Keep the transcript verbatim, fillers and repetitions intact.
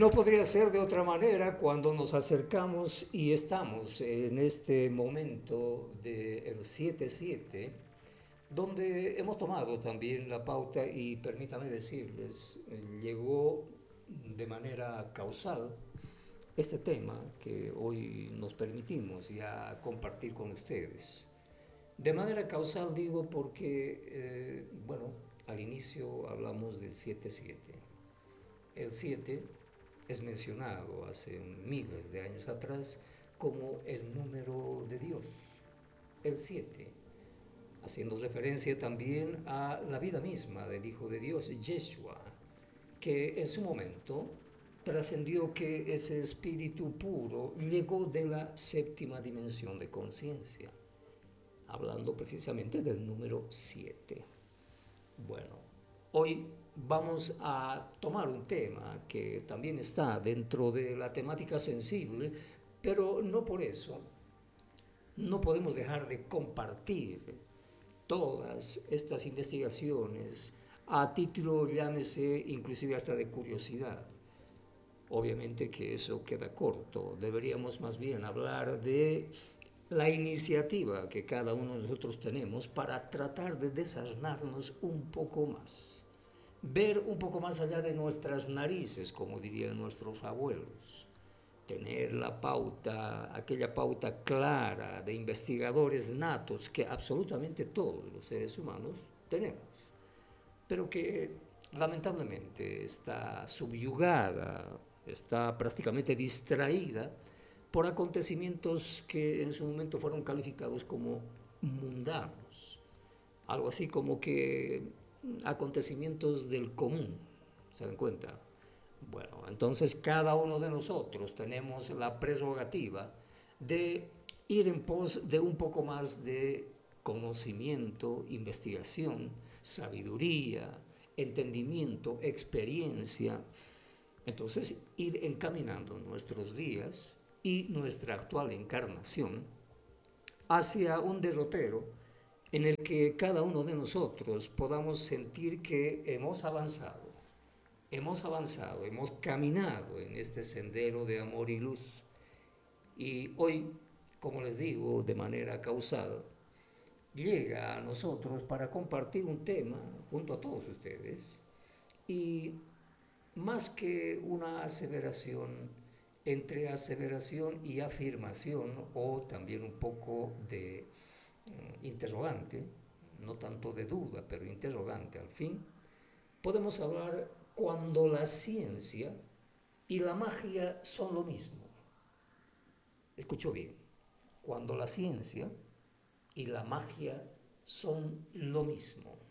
no podría ser de otra manera cuando nos acercamos y estamos en este momento del siete siete, donde hemos tomado también la pauta y permítame decirles, llegó de manera causal este tema que hoy nos permitimos ya compartir con ustedes. De manera causal digo porque, eh, bueno, al inicio hablamos del siete siete. El siete es mencionado hace miles de años atrás como el número de Dios, el siete, haciendo referencia también a la vida misma del Hijo de Dios, Yeshua, que en su momento trascendió que ese espíritu puro llegó de la séptima dimensión de conciencia, hablando precisamente del número siete. Bueno, hoy vamos a tomar un tema que también está dentro de la temática sensible, pero no por eso no podemos dejar de compartir todas estas investigaciones a título, llámese, inclusive hasta de curiosidad. Obviamente que eso queda corto, deberíamos más bien hablar de la iniciativa que cada uno de nosotros tenemos para tratar de desasnarnos un poco más, ver un poco más allá de nuestras narices, como dirían nuestros abuelos, tener la pauta, aquella pauta clara de investigadores natos que absolutamente todos los seres humanos tenemos, pero que lamentablemente está subyugada, está prácticamente distraída por acontecimientos que en su momento fueron calificados como mundanos, algo así como que acontecimientos del común, ¿se dan cuenta? Bueno, entonces cada uno de nosotros tenemos la prerrogativa de ir en pos de un poco más de conocimiento, investigación, sabiduría, entendimiento, experiencia. Entonces, ir encaminando nuestros días y nuestra actual encarnación hacia un derrotero en el que cada uno de nosotros podamos sentir que hemos avanzado, hemos avanzado, hemos caminado en este sendero de amor y luz. Y hoy, como les digo, de manera causal, llega a nosotros para compartir un tema junto a todos ustedes y más que una aseveración, entre aseveración y afirmación, o también un poco de mm, interrogante, no tanto de duda, pero interrogante al fin, podemos hablar cuando la ciencia y la magia son lo mismo. Escucho bien, cuando la ciencia y la magia son lo mismo.